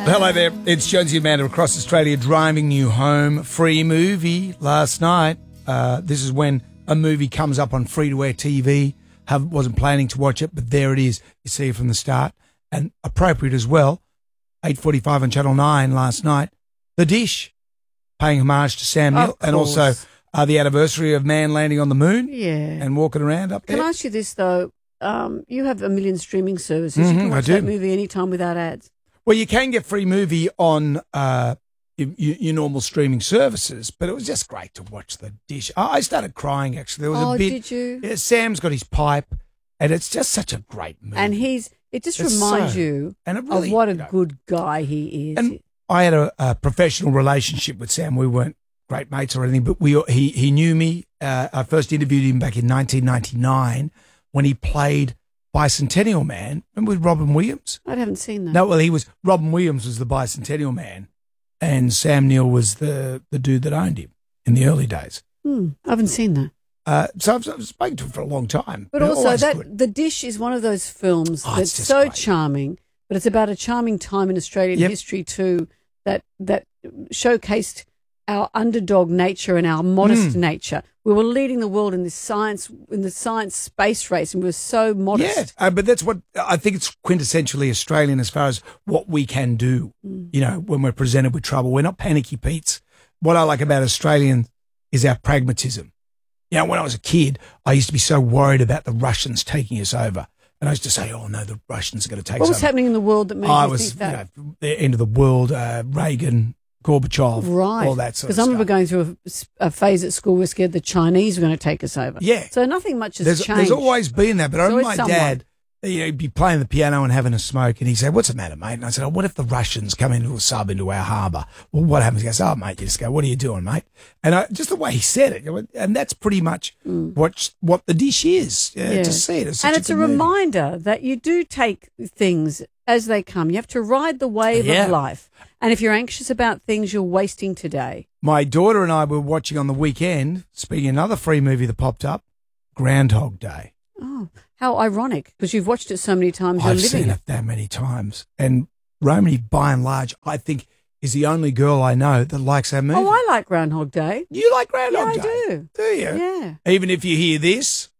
Hello there, it's Jonesy Amanda across Australia driving you home. Free movie last night. This is when a movie comes up on free-to-air TV. Wasn't planning to watch it, but there it is. You see it from the start. And appropriate as well, 8:45 on Channel 9 last night. The Dish, paying homage to Sam Neill, and also the anniversary of man landing on the moon and walking around up there. Can I ask you this, though? You have a million streaming services. You can watch that movie anytime without ads. Well, you can get free movie on your normal streaming services, but it was just great to watch The Dish. I started crying, actually. There was a bit. Did you? Yeah, Sam's got his pipe, and it's just such a great movie. And it just reminds you of what a good guy he is. And I had a professional relationship with Sam. We weren't great mates or anything, but he knew me. I first interviewed him back in 1999 when he played Bicentennial Man. Remember with Robin Williams? I haven't seen that. No, well, Robin Williams was the Bicentennial Man, and Sam Neill was the dude that owned him in the early days. I haven't seen that. So I've spoken to him for a long time. But also, The Dish is one of those films that's so great. Charming, but it's about a charming time in Australian history too that showcased our underdog nature and our modest nature. We were leading the world in the science space race, and we were so modest. Yeah, but that's what I think it's quintessentially Australian as far as what we can do. You know, when we're presented with trouble, we're not panicky Pete's. What I like about Australian is our pragmatism. You know, when I was a kid, I used to be so worried about the Russians taking us over. And I used to say, oh, no, the Russians are going to take us over. What was happening in the world that made you think that? The end of the world, Reagan, Gorbachev, all that sort of stuff. Because I remember going through a phase at school where we were scared the Chinese were going to take us over. Yeah. So nothing much has changed. There's always been that. But I remember my dad, he'd be playing the piano and having a smoke, and he'd say, what's the matter, mate? And I said, oh, what if the Russians come into a sub into our harbour? Well, what happens? He goes, oh, mate, you just go, what are you doing, mate? And just the way he said it, and that's pretty much what The Dish is. To see it. It's a reminder that you do take things as they come. You have to ride the wave of life. And if you're anxious about things, you're wasting today. My daughter and I were watching on the weekend, speaking of another free movie that popped up, Groundhog Day. Oh, how ironic, because you've watched it so many times. I've seen it that many times. And Romany, by and large, I think is the only girl I know that likes that movie. Oh, I like Groundhog Day. You like Groundhog Day? Yeah, I do. Do you? Yeah. Even if you hear this?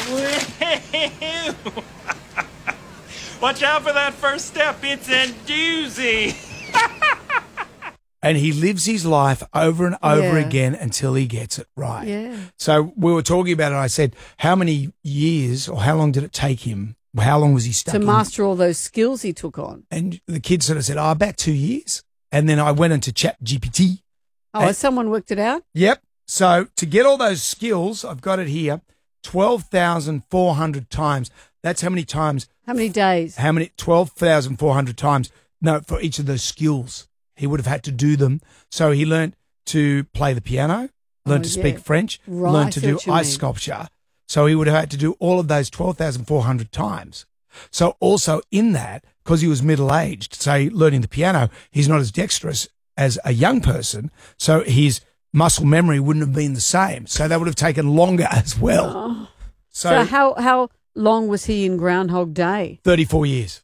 Watch out for that first step. It's a doozy. And he lives his life over and over again until he gets it right. Yeah. So we were talking about it. I said, how many years or how long did it take him? How long was he stuck to master all those skills he took on? And the kid sort of said, about 2 years. And then I went into ChatGPT. Oh, has someone worked it out? Yep. So to get all those skills, I've got it here, 12,400 times. That's how many times? How many days? 12,400 times. No, for each of those skills. He would have had to do them. So he learned to play the piano, learned to speak French, learned to do ice sculpture. So he would have had to do all of those 12,400 times. So also in that, because he was middle-aged, say learning the piano, he's not as dexterous as a young person. So his muscle memory wouldn't have been the same. So that would have taken longer as well. Oh. So how long was he in Groundhog Day? 34 years.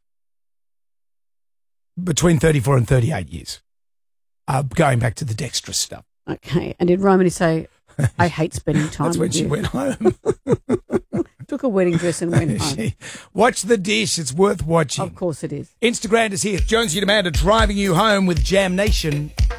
Between 34 and 38 years. Going back to the dexterous stuff. Okay. And did Romany say, I hate spending time That's when with she you? went home. Took a wedding dress and went home. Watch The Dish. It's worth watching. Of course it is. Instagram is here. Jonesy and Amanda driving you home with Jam Nation.